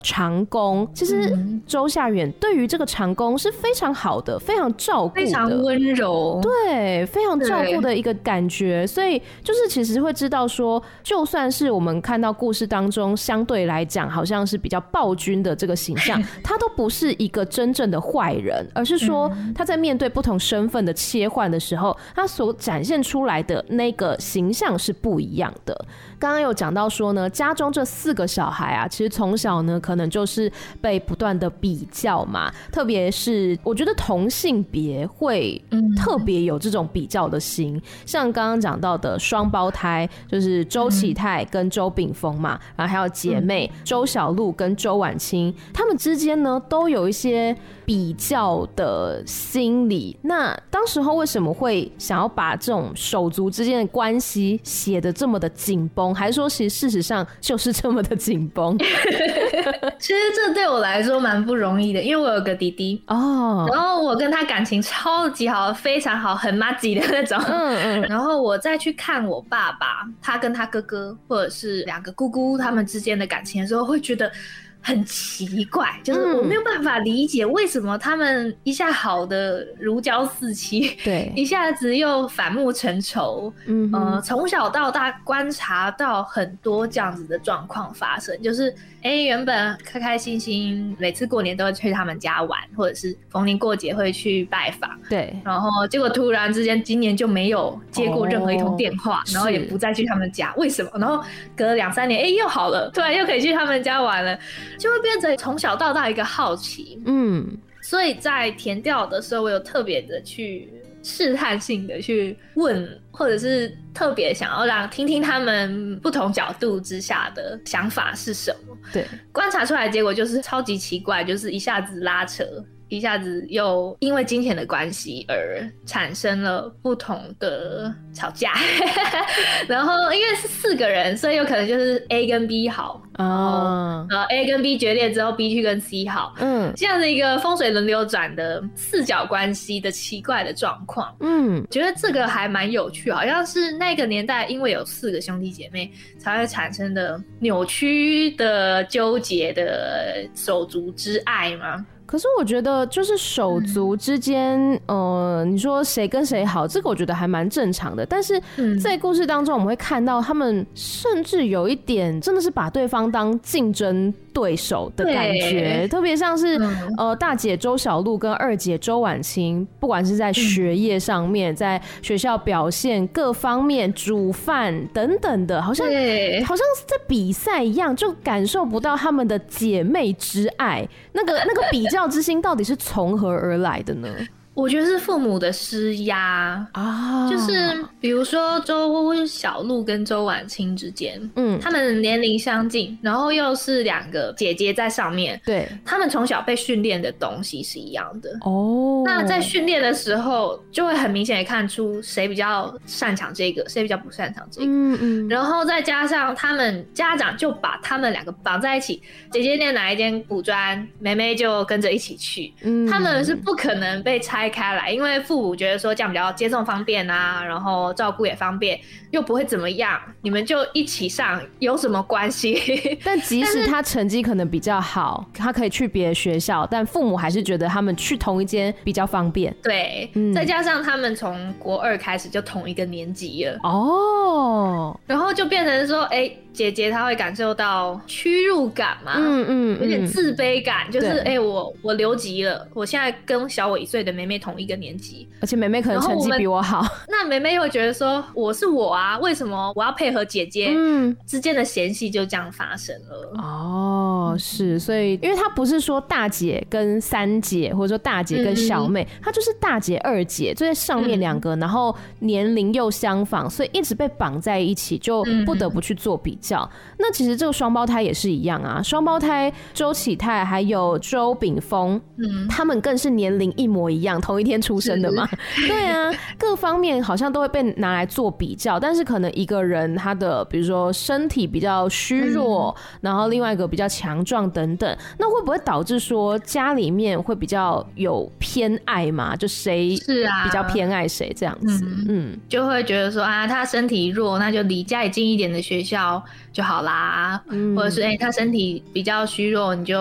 长工，其实周夏远对于这个长工是非常好的，非常照顾的， 非常温柔， 对，非常照顾的一个感觉。所以就是其实会知道说，就算是我们看到故事当中相对来讲好像是比较暴君的这个形象，他都不是一个真正的坏人，而是说他在面对不同身份的切换的时候，他所展现出来的那个形象是不一样的。刚刚有讲到说呢，家中这4个小孩啊，其实从小呢可能就是被不断的比较嘛，特别是我觉得同性别会特别有这种比较的心，像刚刚讲到的双胞胎，就是周启泰跟周秉峰嘛，然后还有姐妹周小璐跟周婉清，他们之间呢都有一些比较的心理。那当时候为什么会想要把这种手足之间的关系写得这么的紧绷，还是说其实事实上就是这么的紧绷？ 其实这对我来说蛮不容易的，因为我有个弟弟哦，然后我跟他感情超级好，非常好，很麻吉的那种。然后我再去看我爸爸，他跟他哥哥或者是2个姑姑他们之间的感情的时候，会觉得很奇怪，就是我没有办法理解为什么他们一下好的如胶似漆，对，一下子又反目成仇。从小到大观察到很多这样子的状况发生，就是原本开开心心，每次过年都会去他们家玩，或者是逢年过节会去拜访，对，然后结果突然之间今年就没有接过任何一通电话，然后也不再去他们家，为什么？然后隔了2-3年，又好了，突然又可以去他们家玩了，就会变成从小到大一个好奇。所以在填调的时候，我有特别的去试探性的去问，或者是特别想要听听他们不同角度之下的想法是什么。对，观察出来的结果就是超级奇怪，就是一下子拉扯，一下子又因为金钱的关系而产生了不同的吵架。然后因为是4个人，所以有可能就是 A 跟 B 好，然后A 跟 B 决裂之后 B 去跟 C 好，这样的一个风水轮流转的4角关系的奇怪的状况。觉得这个还蛮有趣，好像是那个年代因为有4个兄弟姐妹才会产生的扭曲的纠结的手足之爱吗？ 可是我觉得就是手足之间你说谁跟谁好，这个我觉得还蛮正常的，但是在故事当中我们会看到他们甚至有一点真的是把对方当竞争对手的感觉，特别像是大姐周小璐跟二姐周婉清，不管是在学业上面，在学校表现各方面，煮饭等等的，好像是在比赛一样，就感受不到他们的姐妹之爱，那个比较之心到底是从何而来的呢？ 我觉得是父母的施压啊，就是比如说周小璐跟周婉清之间，他们年龄相近，然后又是2个姐姐在上面，对，他们从小被训练的东西是一样的哦。那在训练的时候，就会很明显的看出谁比较擅长这个，谁比较不擅长这个，然后再加上他们家长就把他们2个绑在一起，姐姐念哪一间补专，妹妹就跟着一起去，他们是不可能被拆开来，因为父母觉得说这样比较接送方便啊，然后照顾也方便，又不会怎么样，你们就一起上，有什么关系？ 但即使他成绩可能比较好，他可以去别的学校，但父母还是觉得他们去同一间比较方便。 对，再加上他们从国2开始就同一个年级了哦，然后就变成说，姐姐她会感受到屈辱感嘛，有点自卑感，就是我留级了，我现在跟小我1岁的妹妹同一个年级， 而且妹妹可能成绩比我好， 那妹妹又会觉得说我是我啊，为什么我要配合姐姐？之间的嫌隙就这样发生了。 哦，是，所以因为她不是说大姐跟3姐，或者说大姐跟小妹，她就是大姐2姐，就在上面2个，然后年龄又相仿，所以一直被绑在一起，就不得不去做比较。那其实这个双胞胎也是一样啊，双胞胎周启泰还有周秉峰，他们更是年龄一模一样， 同一天出生的嘛。对啊，各方面好像都会被拿来做比较，但是可能一个人他的比如说身体比较虚弱，然后另外一个比较强壮等等，那会不会导致说家里面会比较有偏爱嘛？就谁比较偏爱谁这样子？ 就会觉得说啊，他身体弱，那就离家里近一点的学校就好啦，或者是他身体比较虚弱，你就